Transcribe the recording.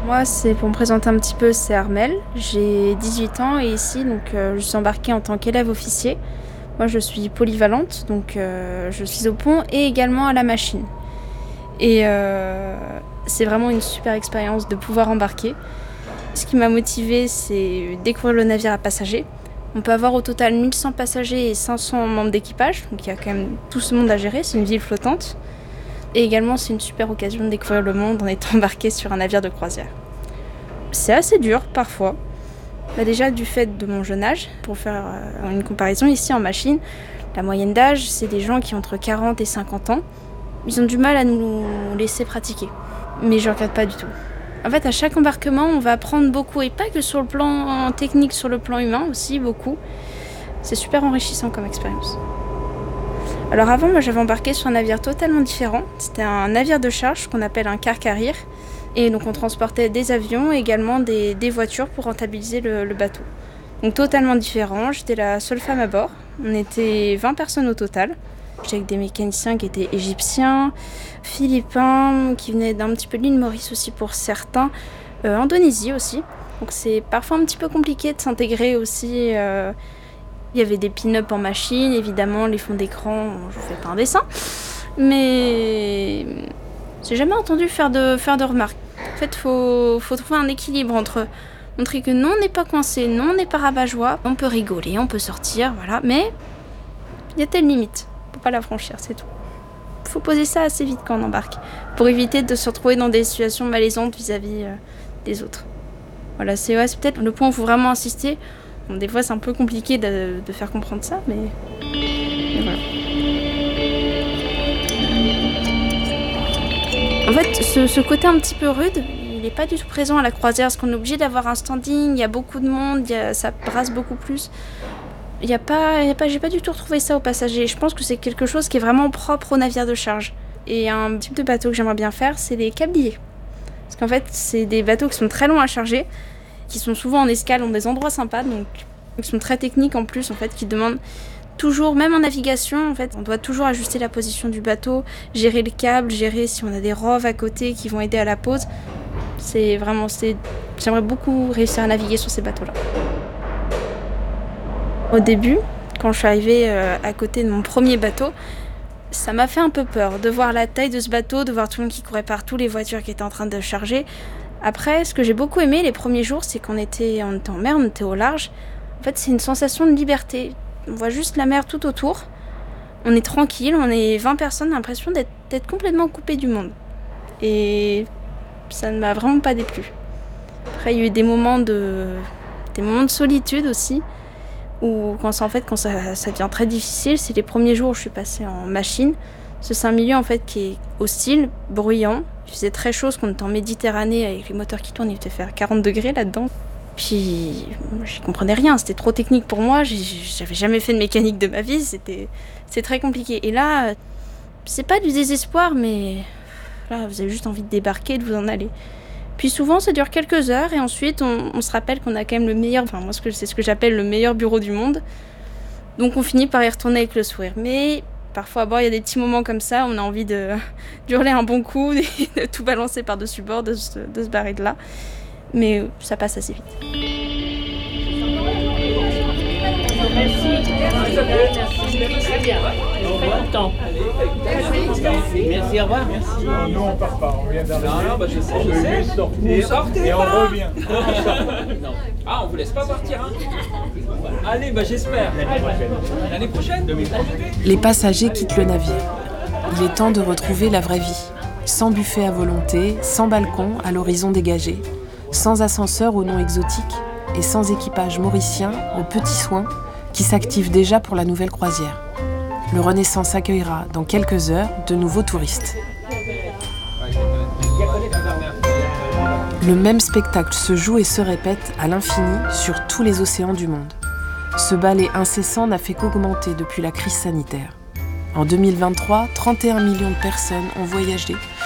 Moi, c'est pour me présenter un petit peu, c'est Armelle. J'ai 18 ans et ici, je suis embarquée en tant qu'élève officier. Moi, je suis polyvalente, je suis au pont et également à la machine. Et c'est vraiment une super expérience de pouvoir embarquer. Ce qui m'a motivée, c'est découvrir le navire à passagers. On peut avoir au total 1100 passagers et 500 membres d'équipage, donc il y a quand même tout ce monde à gérer, c'est une ville flottante. Et également, c'est une super occasion de découvrir le monde en étant embarqué sur un navire de croisière. C'est assez dur parfois. Déjà du fait de mon jeune âge, pour faire une comparaison ici en machine, la moyenne d'âge, c'est des gens qui ont entre 40 et 50 ans. Ils ont du mal à nous laisser pratiquer. Mais je ne regrette pas du tout. En fait, à chaque embarquement, on va apprendre beaucoup, et pas que sur le plan technique, sur le plan humain aussi, beaucoup. C'est super enrichissant comme expérience. Alors avant, moi j'avais embarqué sur un navire totalement différent. C'était un navire de charge qu'on appelle un car carrier. Et donc on transportait des avions et également des voitures pour rentabiliser le bateau. Donc totalement différent, j'étais la seule femme à bord. On était 20 personnes au total. J'étais avec des mécaniciens qui étaient égyptiens, philippins, qui venaient d'un petit peu de l'île Maurice aussi pour certains, Indonésie aussi. Donc c'est parfois un petit peu compliqué de s'intégrer aussi. Il y avait des pin-up en machine, évidemment, les fonds d'écran, je ne fais pas un dessin. Mais j'ai jamais entendu faire de remarques. En fait, faut trouver un équilibre entre montrer que non, on n'est pas coincé, non, on n'est pas rabat-joie, on peut rigoler, on peut sortir, voilà. Mais il y a telle limite, faut pas la franchir, c'est tout. Faut poser ça assez vite quand on embarque, pour éviter de se retrouver dans des situations malaisantes vis-à-vis des autres. Voilà, c'est peut-être le point où il faut vraiment insister. Bon, des fois, c'est un peu compliqué de faire comprendre ça, mais voilà. En fait, ce côté un petit peu rude, il n'est pas du tout présent à la croisière, parce qu'on est obligé d'avoir un standing, il y a beaucoup de monde, ça brasse beaucoup plus. J'ai pas du tout retrouvé ça aux passagers. Je pense que c'est quelque chose qui est vraiment propre aux navires de charge. Et un type de bateau que j'aimerais bien faire, c'est les câbliers. Parce qu'en fait, c'est des bateaux qui sont très longs à charger, qui sont souvent en escale, ont des endroits sympas, donc qui sont très techniques en plus, en fait, qui demandent toujours, même en navigation, en fait, on doit toujours ajuster la position du bateau, gérer le câble, gérer si on a des roves à côté qui vont aider à la pose. J'aimerais beaucoup réussir à naviguer sur ces bateaux-là. Au début, quand je suis arrivée à côté de mon premier bateau, ça m'a fait un peu peur de voir la taille de ce bateau, de voir tout le monde qui courait partout, les voitures qui étaient en train de charger. Après, ce que j'ai beaucoup aimé les premiers jours, c'est qu'on était en mer, on était au large. En fait, c'est une sensation de liberté. On voit juste la mer tout autour. On est tranquille, on est 20 personnes, on a l'impression d'être complètement coupé du monde. Et ça ne m'a vraiment pas déplu. Après, il y a eu des moments de solitude aussi, où quand ça devient très difficile, c'est les premiers jours où je suis passée en machine. C'est un milieu en fait qui est hostile, bruyant. Il faisait très chaud, parce qu'on était en Méditerranée avec les moteurs qui tournent, il devait faire 40 degrés là-dedans. Puis je comprenais rien, c'était trop technique pour moi, j'avais jamais fait de mécanique de ma vie, c'est très compliqué. Et là, c'est pas du désespoir, mais là, vous avez juste envie de débarquer, de vous en aller. Puis souvent, ça dure quelques heures, et ensuite, on se rappelle qu'on a quand même le meilleur, moi c'est ce que j'appelle le meilleur bureau du monde. Donc on finit par y retourner avec le sourire. Mais parfois, il y a des petits moments comme ça, on a envie d'hurler un bon coup, de tout balancer par-dessus bord, de se barrer de là. Mais ça passe assez vite. Merci. Très bien. Très content. Merci, au revoir. Merci. Nous, on part pas, on vient d'arriver. Non, je sais. Vous sortez et on revient. Non. Ah, on vous laisse pas partir, hein. Allez, j'espère. L'année prochaine. Les passagers quittent le navire. Il est temps de retrouver la vraie vie. Sans buffet à volonté, sans balcon à l'horizon dégagé, sans ascenseur au nom exotique et sans équipage mauricien aux petits soins qui s'active déjà pour la nouvelle croisière. Le Renaissance accueillera dans quelques heures de nouveaux touristes. Le même spectacle se joue et se répète à l'infini sur tous les océans du monde. Ce ballet incessant n'a fait qu'augmenter depuis la crise sanitaire. En 2023, 31 millions de personnes ont voyagé